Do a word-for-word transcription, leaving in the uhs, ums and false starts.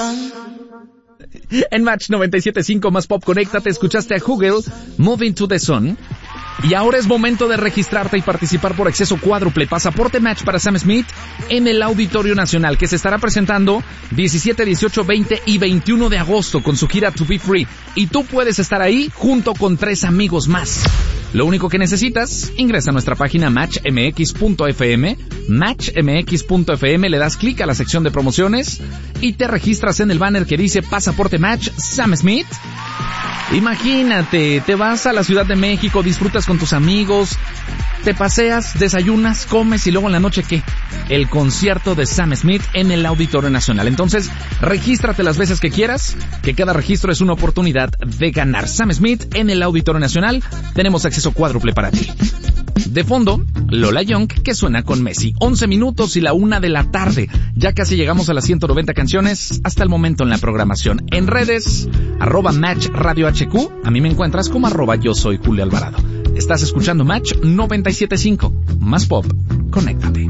En Match noventa y siete punto cinco más pop, conéctate, escuchaste a Google, Moving to the Sun. Y ahora es momento de registrarte y participar por acceso cuádruple, pasaporte Match para Sam Smith en el Auditorio Nacional, que se estará presentando diecisiete, dieciocho, veinte y veintiuno de agosto con su gira To Be Free. Y tú puedes estar ahí junto con tres amigos más. Lo único que necesitas, ingresa a nuestra página match m x punto f m, match m x punto f m, le das clic a la sección de promociones y te registras en el banner que dice Pasaporte Match Sam Smith. Imagínate, te vas a la Ciudad de México, disfrutas con tus amigos, te paseas, desayunas, comes y luego en la noche, ¿qué? El concierto de Sam Smith en el Auditorio Nacional. Entonces, regístrate las veces que quieras, que cada registro es una oportunidad de ganar. Sam Smith en el Auditorio Nacional, tenemos acceso cuádruple para ti. De fondo, Lola Young, que suena con Messi. once minutos y la una de la tarde. Ya casi llegamos a las ciento noventa canciones hasta el momento en la programación. En redes, arroba Match Radio H Q. A mí me encuentras como arroba yo soy Julio Alvarado. Estás escuchando Match noventa y siete punto cinco. Más pop, conéctate.